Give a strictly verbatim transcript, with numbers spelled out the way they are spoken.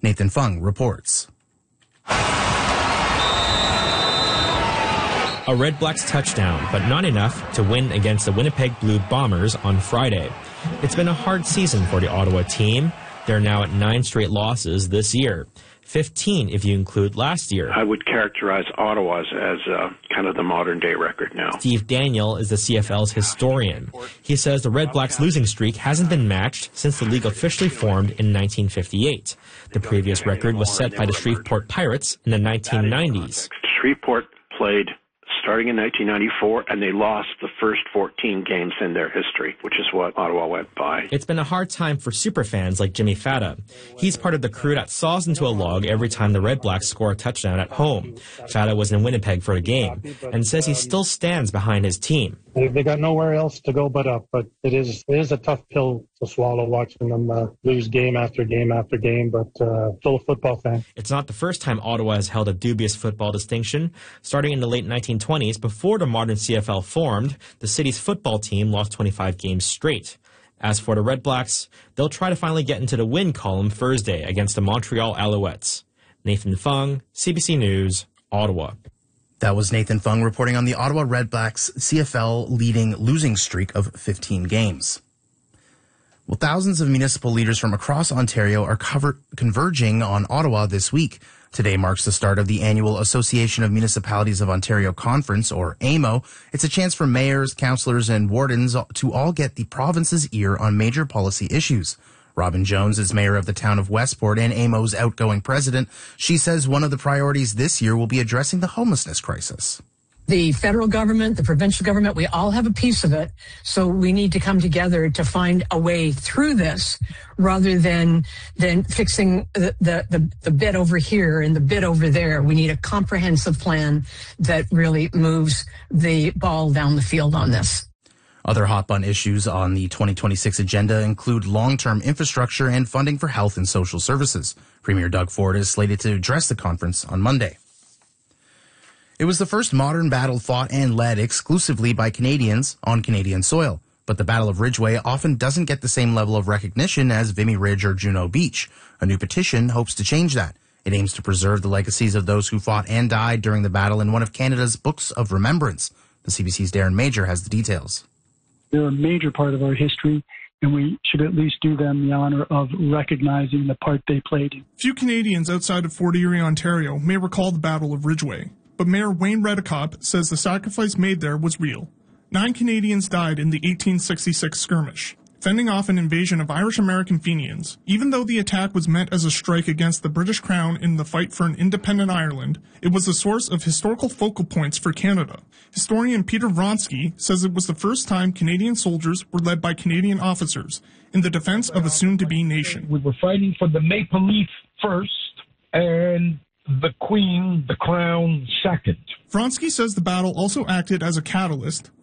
Nathan Fung reports. A Red Blacks touchdown, but not enough to win against the Winnipeg Blue Bombers on Friday. It's been a hard season for the Ottawa team. They're now at nine straight losses this year, fifteen if you include last year. I would characterize Ottawa's as uh, kind of the modern-day record now. Steve Daniel is the C F L's historian. He says the Red Blacks' losing streak hasn't been matched since the league officially formed in nineteen fifty-eight. The previous record was set by the Shreveport Pirates in the nineteen nineties. Shreveport played starting in nineteen ninety-four, and they lost the first fourteen games in their history, which is what Ottawa went by. It's been a hard time for superfans like Jimmy Fata. He's part of the crew that saws into a log every time the Red Blacks score a touchdown at home. Fata was in Winnipeg for the game and says he still stands behind his team. They got nowhere else to go but up, but it is it is a tough pill to swallow watching them uh, lose game after game after game, but uh, still a football fan. It's not the first time Ottawa has held a dubious football distinction. Starting in the late nineteen twenties, before the modern C F L formed, the city's football team lost twenty-five games straight. As for the Red Blacks, they'll try to finally get into the win column Thursday against the Montreal Alouettes. Nathan Fung, C B C News, Ottawa. That was Nathan Fung reporting on the Ottawa Red Blacks C F L leading losing streak of fifteen games. Well, thousands of municipal leaders from across Ontario are cover- converging on Ottawa this week. Today marks the start of the annual Association of Municipalities of Ontario Conference, or A M O. It's a chance for mayors, councillors, and wardens to all get the province's ear on major policy issues. Robin Jones is mayor of the town of Westport and A M O's outgoing president. She says one of the priorities this year will be addressing the homelessness crisis. The federal government, the provincial government, we all have a piece of it. So we need to come together to find a way through this rather than than fixing the, the, the, the bit over here and the bit over there. We need a comprehensive plan that really moves the ball down the field on this. Other hot-button issues on the twenty twenty-six agenda include long-term infrastructure and funding for health and social services. Premier Doug Ford is slated to address the conference on Monday. It was the first modern battle fought and led exclusively by Canadians on Canadian soil. But the Battle of Ridgeway often doesn't get the same level of recognition as Vimy Ridge or Juno Beach. A new petition hopes to change that. It aims to preserve the legacies of those who fought and died during the battle in one of Canada's books of remembrance. The C B C's Darren Major has the details. They're a major part of our history, and we should at least do them the honor of recognizing the part they played. Few Canadians outside of Fort Erie, Ontario may recall the Battle of Ridgeway, but Mayor Wayne Redekop says the sacrifice made there was real. Nine Canadians died in the eighteen sixty-six skirmish, fending off an invasion of Irish-American Fenians. Even though the attack was meant as a strike against the British Crown in the fight for an independent Ireland, it was a source of historical focal points for Canada. Historian Peter Vronsky says it was the first time Canadian soldiers were led by Canadian officers in the defense of a soon-to-be nation. We were fighting for the Maple Leaf first, and the Queen, the Crown, second. Vronsky says the battle also acted as a catalyst